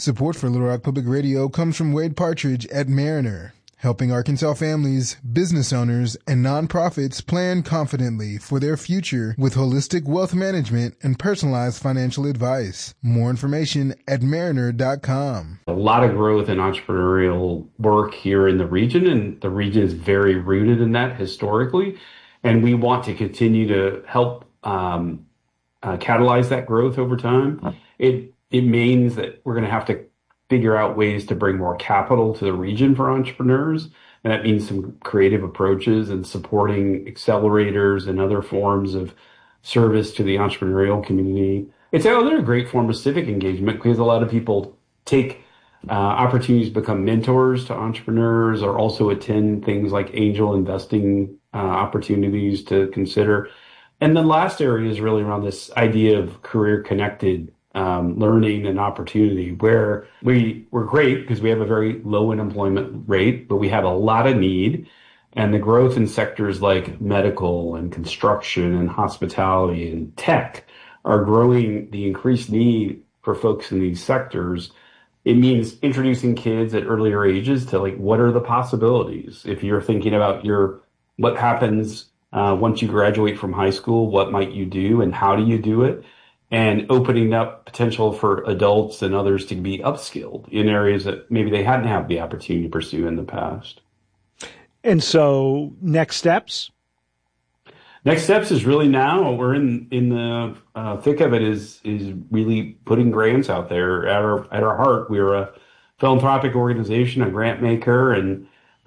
Support for Little Rock Public Radio comes from Wade Partridge at Mariner, helping Arkansas families, business owners, and nonprofits plan confidently for their future with holistic wealth management and personalized financial advice. More information at mariner.com. A lot of growth in entrepreneurial work here in the region, and the region is very rooted in that historically. And we want to continue to help catalyze that growth over time. It means that we're going to have to figure out ways to bring more capital to the region for entrepreneurs. And that means some creative approaches and supporting accelerators and other forms of service to the entrepreneurial community. It's another great form of civic engagement because a lot of people take opportunities to become mentors to entrepreneurs or also attend things like angel investing opportunities to consider. And the last area is really around this idea of career connected learning and opportunity, where we're great because we have a very low unemployment rate, but we have a lot of need. And the growth in sectors like medical and construction and hospitality and tech are growing the increased need for folks in these sectors. It means introducing kids at earlier ages to what are the possibilities? If you're thinking about what happens once you graduate from high school, what might you do and how do you do it? And opening up potential for adults and others to be upskilled in areas that maybe they hadn't had the opportunity to pursue in the past. And so next steps? Next steps is really now we're in the thick of it is really putting grants out there. At our heart, we're a philanthropic organization, a grant maker, and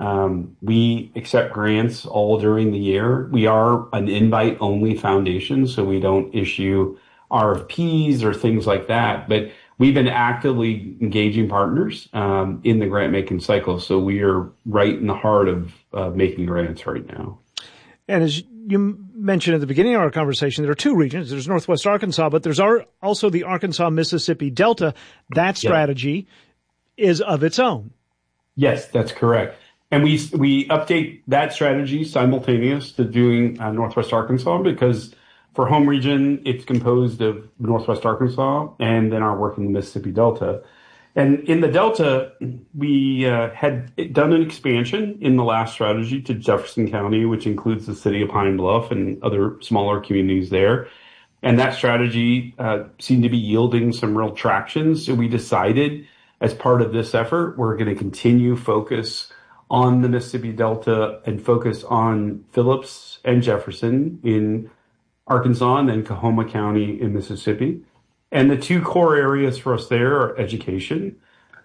we accept grants all during the year. We are an invite-only foundation, so we don't issue RFPs or things like that, but we've been actively engaging partners in the grant making cycle. So we are right in the heart of making grants right now. And as you mentioned at the beginning of our conversation, there are two regions. There's Northwest Arkansas, but there's also the Arkansas-Mississippi Delta. That strategy is of its own. Yes, that's correct. And we update that strategy simultaneous to doing Northwest Arkansas because for home region, it's composed of Northwest Arkansas and then our work in the Mississippi Delta. And in the Delta, we had done an expansion in the last strategy to Jefferson County, which includes the city of Pine Bluff and other smaller communities there. And that strategy seemed to be yielding some real traction. So we decided as part of this effort, we're going to continue focus on the Mississippi Delta and focus on Phillips and Jefferson in Arkansas and then Coahoma County in Mississippi. And the two core areas for us there are education.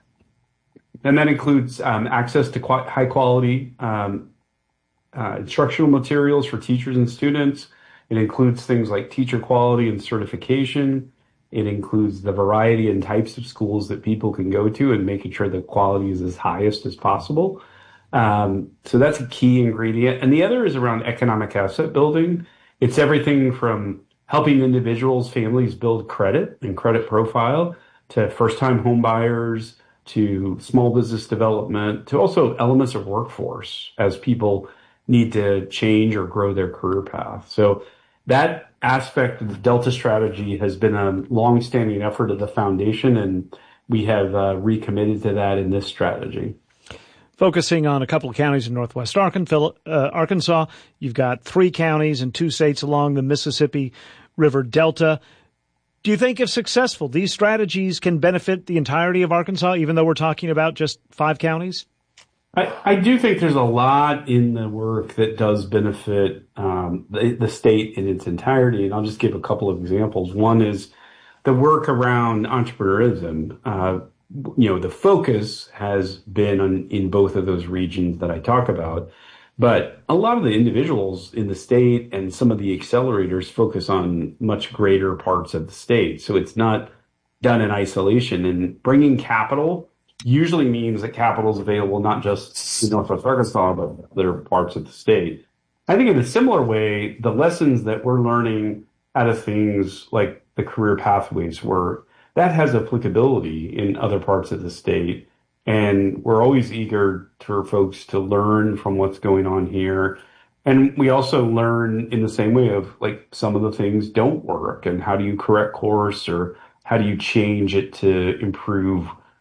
And that includes access to high quality instructional materials for teachers and students. It includes things like teacher quality and certification. It includes the variety and types of schools that people can go to and making sure the quality is as highest as possible. So that's a key ingredient. And the other is around economic asset building. It's everything from helping individuals, families build credit and credit profile to first-time home buyers, to small business development, to also elements of workforce as people need to change or grow their career path. So that aspect of the Delta strategy has been a long-standing effort of the foundation, and we have recommitted to that in this strategy. Focusing on a couple of counties in Northwest Arkansas, you've got 3 counties and 2 states along the Mississippi River Delta. Do you think if successful, these strategies can benefit the entirety of Arkansas, even though we're talking about just 5 counties? I do think there's a lot in the work that does benefit the state in its entirety, and I'll just give a couple of examples. One is the work around entrepreneurism. The focus has been in both of those regions that I talk about, but a lot of the individuals in the state and some of the accelerators focus on much greater parts of the state. So it's not done in isolation, and bringing capital usually means that capital is available not just in Northwest Arkansas, but other parts of the state. I think in a similar way, the lessons that we're learning out of things like the career pathways work, that has applicability in other parts of the state. And we're always eager for folks to learn from what's going on here. And we also learn in the same way of some of the things don't work and how do you correct course or how do you change it to improve